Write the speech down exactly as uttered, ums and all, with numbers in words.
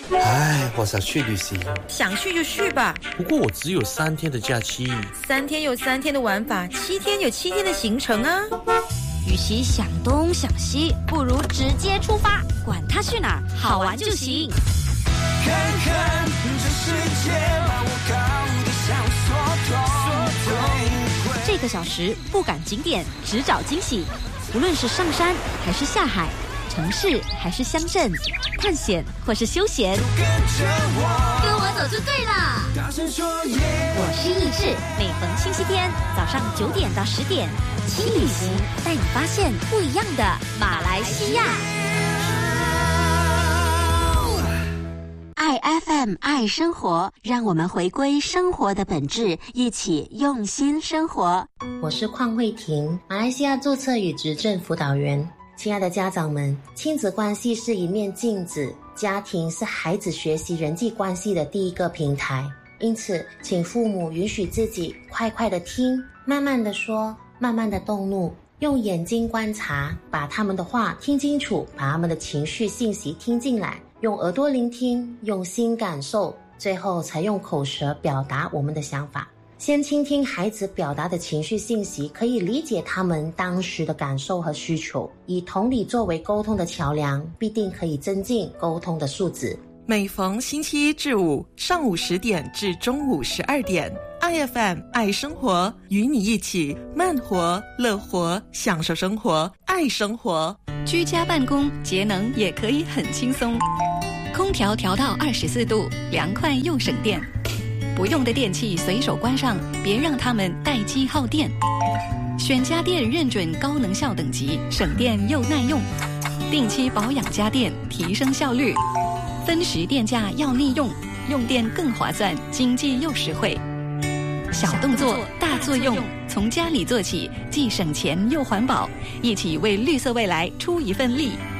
唉，我想去旅行。 想去就去吧。 不过我只有三天的假期。 三天有三天的玩法，七天有七天的行程啊。 与其想东想西，不如直接出发，管他去哪儿，好玩就行。 看看这世界，把我搞得像缩头。 这个小时不赶景点，只找惊喜。无论是上山还是下海，城市还是乡镇，探险或是休闲， 跟着我， 跟我走就对了。 大声说耶！ 我是易智，每逢星期天早上九点到十点，轻旅行带你发现不一样的马来西亚。 爱 F M 爱生活，让我们回归生活的本质，一起用心生活。 我是邝慧婷，马来西亚注册与执政辅导员。亲爱的家长们，亲子关系是一面镜子，家庭是孩子学习人际关系的第一个平台。因此，请父母允许自己快快的听，慢慢的说，慢慢的动怒，用眼睛观察，把他们的话听清楚，把他们的情绪信息听进来，用耳朵聆听，用心感受，最后才用口舌表达我们的想法。先倾听孩子表达的情绪信息，可以理解他们当时的感受和需求，以同理作为沟通的桥梁，必定可以增进沟通的素质。 每逢星期一至五上午十点至中午十二点， I F M 爱生活，与你一起慢活乐活，享受生活，爱生活。 居家办公节能也可以很轻松，空调调到二十四度，凉快又省电。不用的电器随手关上，别让它们待机耗电。选家电认准高能效等级，省电又耐用。定期保养家电，提升效率。分时电价要利用，用电更划算，经济又实惠。小动作大作用，从家里做起，既省钱又环保，一起为绿色未来出一份力。